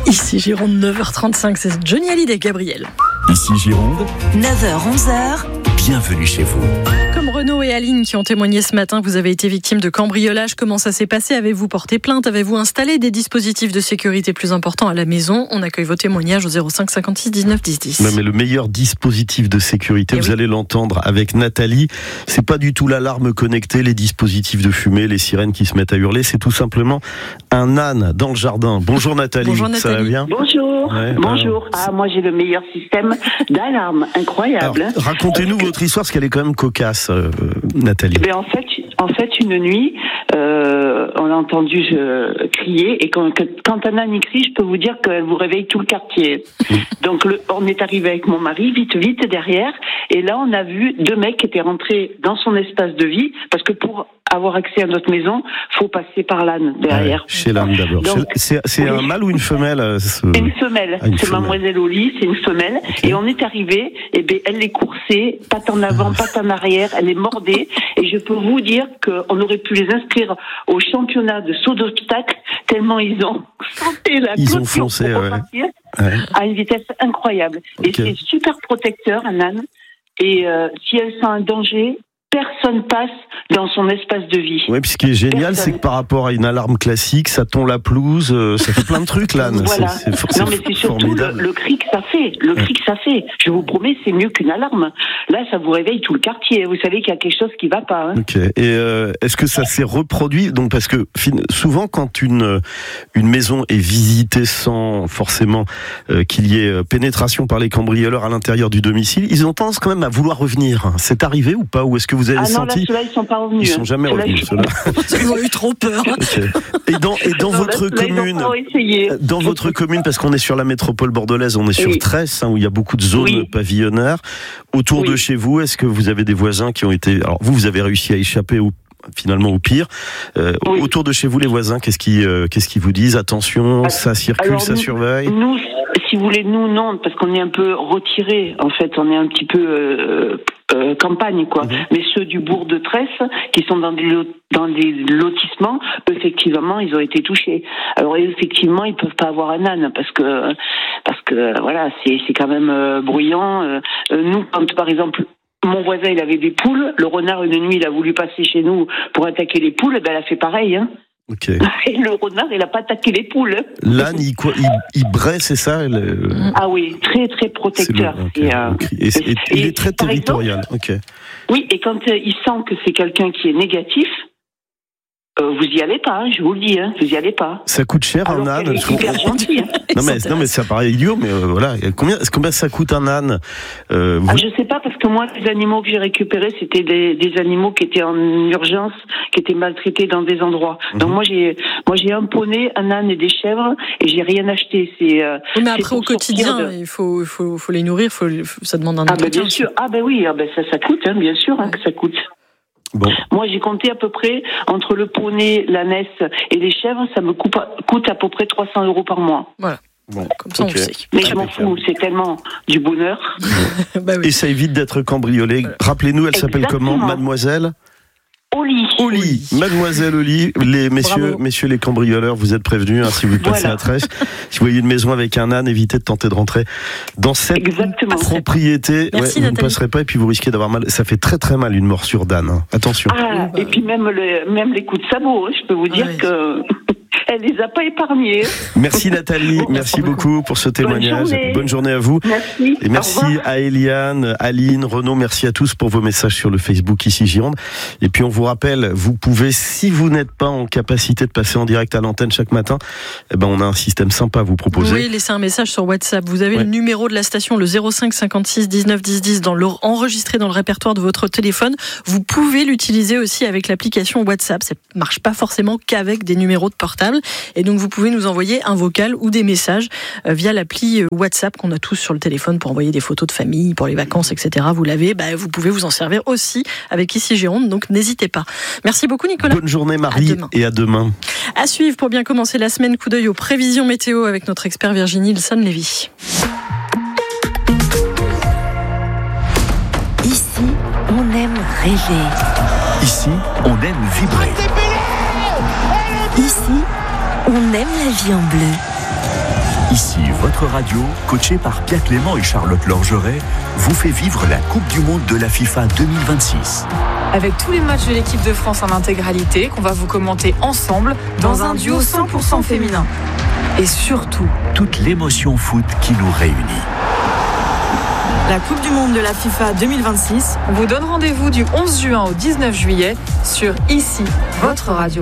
Ici Gironde, 9h35, c'est Johnny Hallyday, Gabriel. Ici Gironde, 9h-11h, bienvenue chez vous. Comme Renaud et Aline qui ont témoigné ce matin, vous avez été victime de cambriolage. Comment ça s'est passé ? Avez-vous porté plainte ? Avez-vous installé des dispositifs de sécurité plus importants à la maison ? On accueille vos témoignages au 05 56 19 10 10. Non, mais le meilleur dispositif de sécurité, vous allez l'entendre avec Nathalie, c'est pas du tout l'alarme connectée, les dispositifs de fumée, les sirènes qui se mettent à hurler, c'est tout simplement un âne dans le jardin. Bonjour Nathalie, Bonjour Nathalie. Ça va bien ? Bonjour, Ouais, bonjour. Moi j'ai le meilleur système d'alarme, incroyable. Alors, racontez-nous votre histoire, parce qu'elle est quand même cocasse, Nathalie. Eh bien, en fait, une nuit, on a entendu crier, et quand un âne crie, je peux vous dire qu'elle vous réveille tout le quartier. Donc on est arrivé avec mon mari, vite derrière, et là on a vu deux mecs qui étaient rentrés dans son espace de vie, parce que pour avoir accès à notre maison, faut passer par l'âne derrière. Chez l'âne d'abord. Donc, c'est un mâle ou une femelle Une femelle. C'est mademoiselle Oli, c'est une femelle. Okay. Et on est arrivé, et ben elle les coursait, patte en avant, patte en arrière, elle les mordait. Et je peux vous dire qu'on aurait pu les inscrire au championnat de saut d'obstacles, tellement ils ont sauté la clôture pour repartir à une vitesse incroyable. Okay. Et c'est super protecteur, un âne. Et si elle sent un danger, personne passe dans son espace de vie. Oui, puis ce qui est génial, c'est que par rapport à une alarme classique, ça tond la pelouse, ça fait plein de trucs, l'âne. Voilà. C'est surtout le cri que ça fait. Le cri que ça fait. Je vous promets, c'est mieux qu'une alarme. Là, ça vous réveille tout le quartier. Vous savez qu'il y a quelque chose qui va pas. Hein. Ok. Et est-ce que ça s'est reproduit ? Donc, parce que souvent, quand une maison est visitée sans forcément qu'il y ait pénétration par les cambrioleurs à l'intérieur du domicile, ils ont tendance quand même à vouloir revenir. C'est arrivé ou pas ? Ou est-ce que vous avez senti ? Là, ceux-là, ils sont pas revenus. Ils sont jamais revenus, ceux-là. Ils ont eu trop peur. Okay. Et dans votre commune, commune, parce qu'on est sur la métropole bordelaise, on est sur Tresse, où il y a beaucoup de zones pavillonnaires. Autour de chez vous, est-ce que vous avez des voisins qui ont été... Alors vous avez réussi à échapper finalement au pire. Autour de chez vous, les voisins, qu'est-ce qu'ils vous disent ? Attention, ça circule, ça surveille. Nous, si vous voulez, nous, non, parce qu'on est un peu retirés. En fait, on est un petit peu campagne, quoi. Mais ceux du bourg de Tresse, qui sont dans des lotissements, effectivement, ils ont été touchés. Alors, effectivement, ils peuvent pas avoir un âne, parce que voilà, c'est quand même bruyant. Nous, quand, par exemple, mon voisin, il avait des poules. Le renard, une nuit, il a voulu passer chez nous pour attaquer les poules. Ben, elle a fait pareil, hein. Okay. Et le renard, il a pas attaqué les poules. L'âne, il braie, c'est ça Ah oui, très très protecteur. Il est très territorial. Exemple, oui, et quand il sent que c'est quelqu'un qui est négatif, vous y allez pas, je vous le dis, vous y allez pas. Ça coûte cher un âne. Super gentil. Non mais ça paraît idiot, mais voilà. Combien ça coûte un âne je sais pas, parce que moi, les animaux que j'ai récupérés, c'était des animaux qui étaient en urgence, qui étaient maltraités dans des endroits. Donc moi j'ai un poney, un âne et des chèvres, et j'ai rien acheté. Mais après au quotidien, il faut les nourrir, ça demande un entretien. Bien sûr. Ça coûte, bien sûr que ça coûte. Bon. Moi, j'ai compté à peu près, entre le poney, l'ânesse et les chèvres, ça me coûte à peu près 300 € par mois. Voilà. Bon, comme ça on le sait. Mais je m'en fous, c'est tellement du bonheur. Et ça évite d'être cambriolé. Rappelez-nous, elle s'appelle comment, mademoiselle ? Oli, mademoiselle Oli, messieurs les cambrioleurs, vous êtes prévenus, si vous passez à Trèche. Si vous voyez une maison avec un âne, évitez de tenter de rentrer dans cette propriété. Merci, vous ne passerez pas et puis vous risquez d'avoir mal. Ça fait très très mal une morsure d'âne. Attention. Et puis même les coups de sabot, je peux vous dire que... Elle les a pas épargnés. Merci Nathalie, merci beaucoup pour ce témoignage. Bonne journée à vous. Merci. Et merci à Eliane, Aline, Renaud, merci à tous pour vos messages sur le Facebook ici Gironde. Et puis on vous rappelle, vous pouvez, si vous n'êtes pas en capacité de passer en direct à l'antenne chaque matin, on a un système sympa à vous proposer. Oui, laissez un message sur WhatsApp. Vous avez le numéro de la station, le 05 56 19 10 10, enregistré dans le répertoire de votre téléphone. Vous pouvez l'utiliser aussi avec l'application WhatsApp. Ça ne marche pas forcément qu'avec des numéros de portable. Et donc vous pouvez nous envoyer un vocal ou des messages via l'appli WhatsApp qu'on a tous sur le téléphone pour envoyer des photos de famille, pour les vacances, etc. Vous l'avez, vous pouvez vous en servir aussi avec Ici Gironde, donc n'hésitez pas. Merci beaucoup Nicolas. Bonne journée Marie, et à demain. À suivre pour bien commencer la semaine, coup d'œil aux prévisions météo avec notre expert Virginie Ilson-Lévy. Ici, on aime rêver. Ici, on aime vibrer. Ici, on aime la vie en bleu. Ici, votre radio, coachée par Pierre Clément et Charlotte Lorgeret, vous fait vivre la Coupe du Monde de la FIFA 2026. Avec tous les matchs de l'équipe de France en intégralité qu'on va vous commenter ensemble dans un duo 100% féminin. Et surtout, toute l'émotion foot qui nous réunit. La Coupe du Monde de la FIFA 2026, on vous donne rendez-vous du 11 juin au 19 juillet sur Ici, votre radio.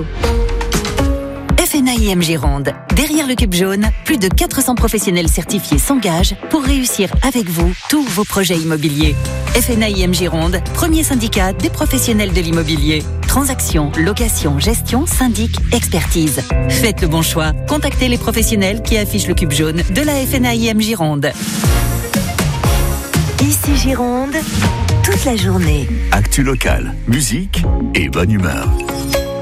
FNAIM Gironde. Derrière le cube jaune, plus de 400 professionnels certifiés s'engagent pour réussir avec vous tous vos projets immobiliers. FNAIM Gironde, premier syndicat des professionnels de l'immobilier. Transactions, location, gestion, syndic, expertise. Faites le bon choix. Contactez les professionnels qui affichent le cube jaune de la FNAIM Gironde. Ici Gironde, toute la journée. Actu local, musique et bonne humeur.